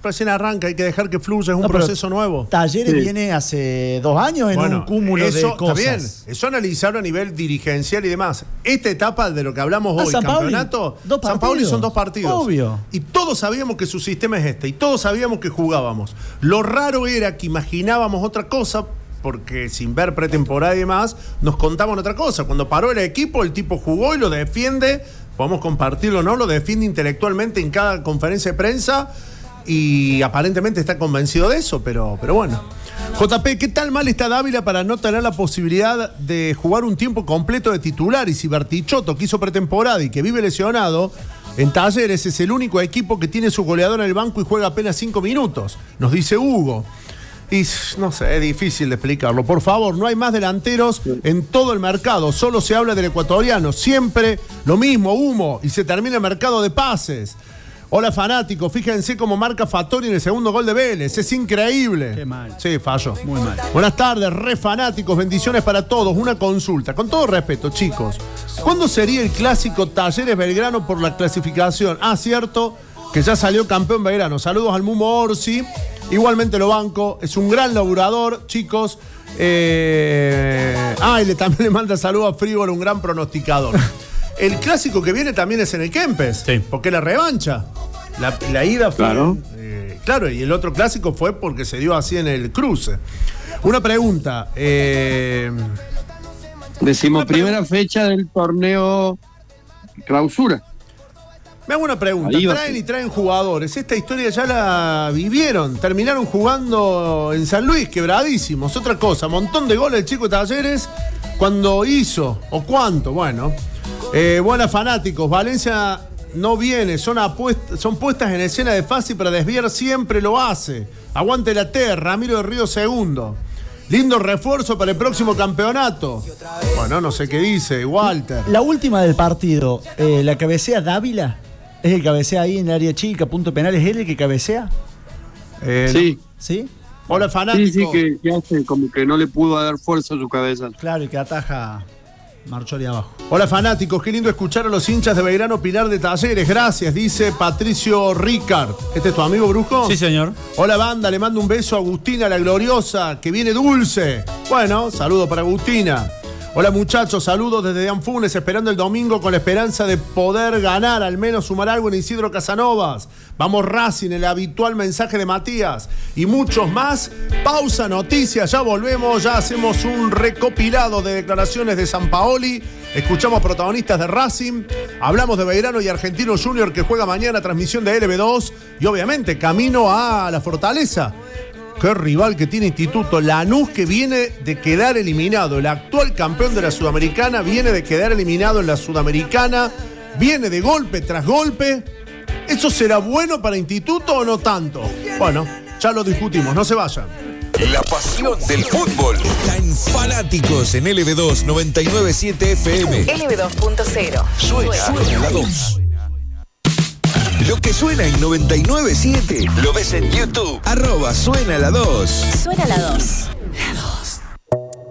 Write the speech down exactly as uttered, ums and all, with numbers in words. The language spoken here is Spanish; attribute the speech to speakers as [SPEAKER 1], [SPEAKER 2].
[SPEAKER 1] recién arranca, hay que dejar que fluya, es un
[SPEAKER 2] no,
[SPEAKER 1] proceso nuevo.
[SPEAKER 2] Talleres
[SPEAKER 3] Sí.
[SPEAKER 2] viene hace dos años en
[SPEAKER 1] Bueno,
[SPEAKER 2] un cúmulo
[SPEAKER 1] eso
[SPEAKER 2] de cosas.
[SPEAKER 1] está bien, eso analizarlo a nivel dirigencial y demás. Esta etapa de lo que hablamos
[SPEAKER 2] Ah,
[SPEAKER 1] hoy,
[SPEAKER 2] San Paoli,
[SPEAKER 1] campeonato,
[SPEAKER 2] dos
[SPEAKER 1] San Paoli
[SPEAKER 2] partidos.
[SPEAKER 1] son dos partidos.
[SPEAKER 2] Obvio.
[SPEAKER 1] Y todos sabíamos que su sistema es este, y todos sabíamos que jugábamos. Lo raro era que imaginábamos otra cosa, porque sin ver pretemporada y demás, nos contaban otra cosa. Cuando paró el equipo, el tipo jugó y lo defiende, podemos compartirlo o no, lo defiende intelectualmente en cada conferencia de prensa y aparentemente está convencido de eso, pero, pero bueno. J P, ¿qué tal mal está Dávila para no tener la posibilidad de jugar un tiempo completo de titular? Y si Bertichotto, que hizo pretemporada y que vive lesionado, en Talleres es el único equipo que tiene su goleador en el banco y juega apenas cinco minutos, nos dice Hugo. Y no sé, es difícil de explicarlo. Por favor, no hay más delanteros en todo el mercado, solo se habla del ecuatoriano, siempre lo mismo, humo, y se termina el mercado de pases. Hola fanáticos, fíjense cómo marca Fattori en el segundo gol de Vélez, es increíble.
[SPEAKER 2] Qué mal.
[SPEAKER 1] Sí, falló.
[SPEAKER 2] Muy mal.
[SPEAKER 1] Buenas tardes, re fanáticos, bendiciones para todos. Una consulta, con todo respeto, chicos. ¿Cuándo sería el clásico Talleres Belgrano por la clasificación? Ah, cierto, que ya salió campeón Belgrano. Saludos al Mumo Orsi. Igualmente lo banco, es un gran laburador, chicos. Eh... Ah, y le, también le manda saludos a Frívolo, un gran pronosticador. El clásico que viene también es en el Kempes,
[SPEAKER 2] Sí.
[SPEAKER 1] porque la revancha. La, la ida fue.
[SPEAKER 3] Claro.
[SPEAKER 1] Eh, claro, y el otro clásico fue porque se dio así en el cruce. Una pregunta. Eh,
[SPEAKER 3] Decimos
[SPEAKER 1] Una pregunta.
[SPEAKER 3] primera fecha del torneo clausura.
[SPEAKER 1] Me hago una pregunta.
[SPEAKER 3] Ahí va.
[SPEAKER 1] Traen y traen jugadores. Esta historia ya la vivieron. Terminaron jugando en San Luis, quebradísimos. Otra cosa, montón de goles el chico de Talleres. Cuando hizo, o cuánto, bueno. Eh, buenas fanáticos, Valencia no viene, son, apuest- son puestas en escena de fácil para desviar, siempre lo hace. Aguante la T, Ramiro de Río segundo. Lindo refuerzo para el próximo campeonato. Bueno, no sé qué dice, Walter.
[SPEAKER 2] La última del partido, eh, la cabecea Dávila. ¿Es el cabecea ahí en el área chica, punto penal? ¿Es él el que cabecea?
[SPEAKER 1] Eh,
[SPEAKER 3] Sí,
[SPEAKER 2] ¿Sí?
[SPEAKER 1] no. Hola fanáticos.
[SPEAKER 3] sí, sí, que, que hace como que no le pudo dar fuerza a su cabeza.
[SPEAKER 2] Claro, el que ataja Marchori abajo.
[SPEAKER 1] Hola fanáticos, qué lindo escuchar a los hinchas de Belgrano opinar de Talleres. Gracias, dice Patricio Ricard. ¿Este es tu amigo, Brujo?
[SPEAKER 4] Sí, señor.
[SPEAKER 1] Hola banda, le mando un beso a Agustina, la gloriosa, que viene dulce. Bueno, saludo para Agustina. Hola muchachos, saludos desde Anfunes, esperando el domingo con la esperanza de poder ganar, al menos sumar algo en Isidro Casanovas. Vamos Racing, el habitual mensaje de Matías. Y muchos más. Pausa, noticias, ya volvemos, ya hacemos un recopilado de declaraciones de San Paoli. Escuchamos protagonistas de Racing, hablamos de Belgrano y Argentino Junior que juega mañana, transmisión de L B dos. Y obviamente camino a la Fortaleza. Qué rival que tiene Instituto. Lanús, que viene de quedar eliminado. El actual campeón de la Sudamericana viene de quedar eliminado en la Sudamericana. Viene de golpe tras golpe. ¿Eso será bueno para Instituto o no tanto? Bueno, ya lo discutimos. No se vayan.
[SPEAKER 5] La pasión del fútbol está en Fanáticos en L B dos noventa y nueve punto siete F M.
[SPEAKER 6] L B dos punto cero.
[SPEAKER 5] Suena, suena la dos. Lo que suena en noventa y nueve punto siete lo ves en YouTube. Arroba suena la dos.
[SPEAKER 6] Suena la dos.